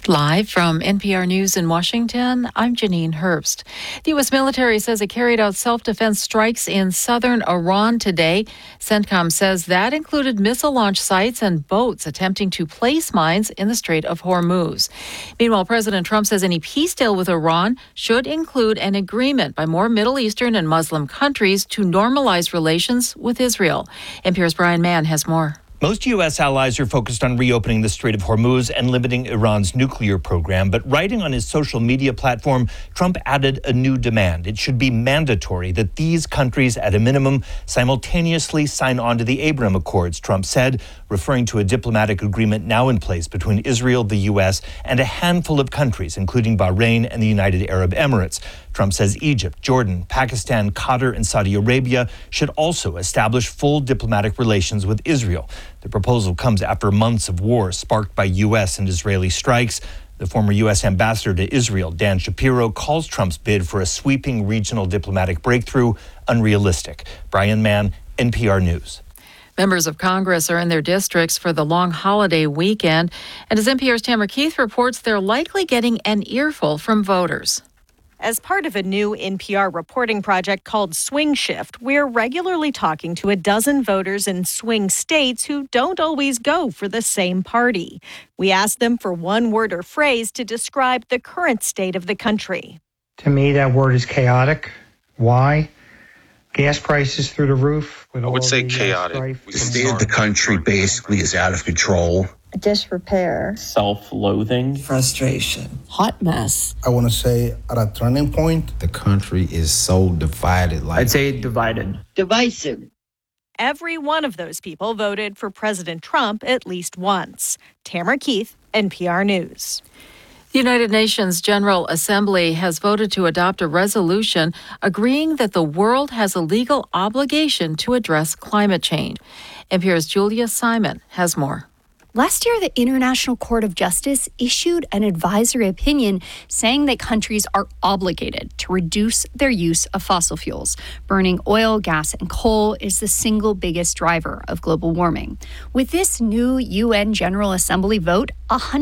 Live from NPR News in Washington, I'm Janine Herbst. The U.S. military says it carried out self-defense strikes in southern Iran today. CENTCOM says that included missile launch sites and boats attempting to place mines in the Strait of Hormuz. Meanwhile, President Trump says any peace deal with Iran should include an agreement by more Middle Eastern and Muslim countries to normalize relations with Israel. NPR's Brian Mann has more. Most U.S. allies are focused on reopening the Strait of Hormuz and limiting Iran's nuclear program. But writing on his social media platform, Trump added a new demand. It should be mandatory that these countries, at a minimum, simultaneously sign on to the Abraham Accords, Trump said, referring to a diplomatic agreement now in place between Israel, the U.S., and a handful of countries, including Bahrain and the United Arab Emirates. Trump says Egypt, Jordan, Pakistan, Qatar, and Saudi Arabia should also establish full diplomatic relations with Israel. The proposal comes after months of war sparked by U.S. and Israeli strikes. The former U.S. ambassador to Israel, Dan Shapiro, calls Trump's bid for a sweeping regional diplomatic breakthrough unrealistic. Brian Mann, NPR News. Members of Congress are in their districts for the long holiday weekend. And as NPR's Tamara Keith reports, they're likely getting an earful from voters. As part of a new NPR reporting project called Swing Shift, we're regularly talking to a dozen voters in swing states who don't always go for the same party. We asked them for one word or phrase to describe the current state of the country. To me, that word is chaotic. Why? Gas prices through the roof. I would say chaotic. The state of the country basically is out of control. Disrepair. Self-loathing. Frustration. Hot mess. I want to say at a turning point. The country is so divided. I'd say divided. Divisive. Every one of those people voted for President Trump at least once. Tamara Keith, NPR News. The United Nations General Assembly has voted to adopt a resolution agreeing that the world has a legal obligation to address climate change. NPR's Julia Simon has more. Last year, the International Court of Justice issued an advisory opinion saying that countries are obligated to reduce their use of fossil fuels. Burning oil, gas, and coal is the single biggest driver of global warming. With this new UN General Assembly vote,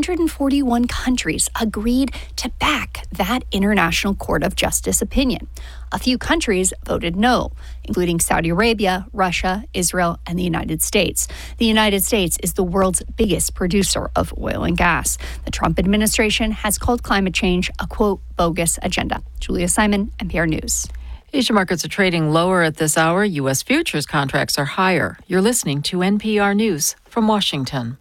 141 countries agreed to back that International Court of Justice opinion. A few countries voted no, including Saudi Arabia, Russia, Israel, and the United States. The United States is the world's biggest producer of oil and gas. The Trump administration has called climate change a, quote, bogus agenda. Julia Simon, NPR News. Asia markets are trading lower at this hour. U.S. futures contracts are higher. You're listening to NPR News from Washington.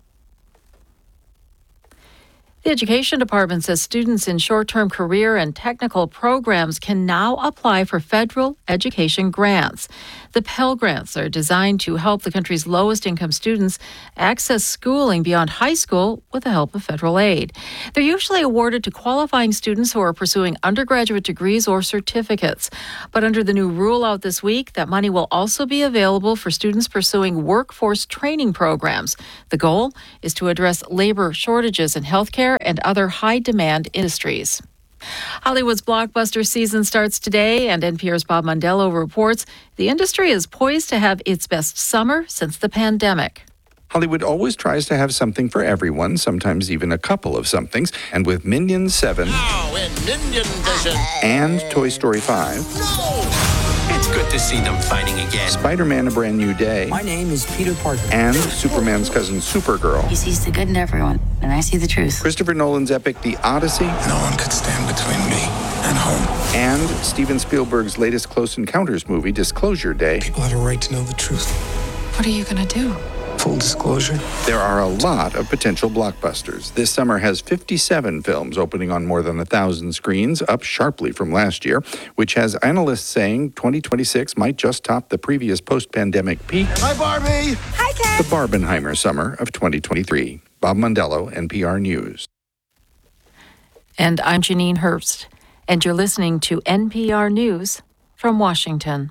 The Education Department says students in short-term career and technical programs can now apply for federal education grants. The Pell Grants are designed to help the country's lowest-income students access schooling beyond high school with the help of federal aid. They're usually awarded to qualifying students who are pursuing undergraduate degrees or certificates. But under the new rule out this week, that money will also be available for students pursuing workforce training programs. The goal is to address labor shortages in healthcare and other high-demand industries. Hollywood's blockbuster season starts today, and NPR's Bob Mondello reports the industry is poised to have its best summer since the pandemic. Hollywood always tries to have something for everyone, sometimes even a couple of somethings. And with Minions 7 now in Minion Vision and Toy Story 5... It's good to see them fighting again. Spider-Man: A Brand New Day. My name is Peter Parker. And Superman's cousin Supergirl. He sees the good in everyone, and I see the truth. Christopher Nolan's epic The Odyssey. No one could stand between me and home. And Steven Spielberg's latest Close Encounters movie, Disclosure Day. People have a right to know the truth. What are you going to do? Full disclosure. There are a lot of potential blockbusters. This summer has 57 films opening on more than 1,000 screens, up sharply from last year, which has analysts saying 2026 might just top the previous post-pandemic peak. Hi, Barbie. Hi, Ken. The Barbenheimer summer of 2023. Bob Mondello, NPR News. And I'm Janine Herbst, and you're listening to NPR News from Washington.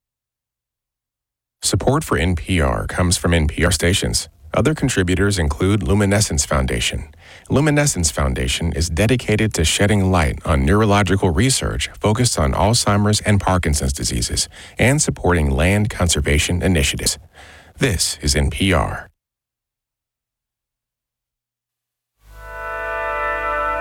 Support for NPR comes from NPR stations. Other contributors include Luminescence Foundation. Luminescence Foundation is dedicated to shedding light on neurological research focused on Alzheimer's and Parkinson's diseases and supporting land conservation initiatives. This is NPR.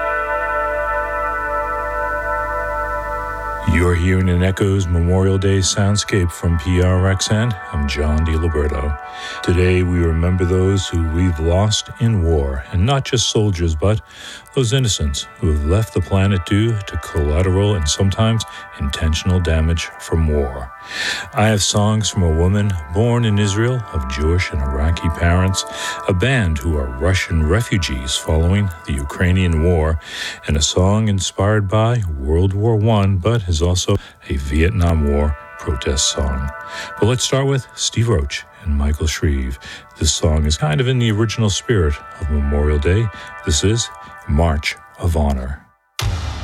You're hearing an Echoes Memorial Day soundscape from PRXN. I'm John DiLiberto. Today we remember those who we've lost in war, and not just soldiers, but those innocents who have left the planet due to collateral and sometimes intentional damage from war. I have songs from a woman born in Israel of Jewish and Iraqi parents, a band who are Russian refugees following the Ukrainian war, and a song inspired by World War I, but is also a Vietnam War protest song. But let's start with Steve Roach and Michael Shreve. This song is kind of in the original spirit of Memorial Day. This is March of Honor.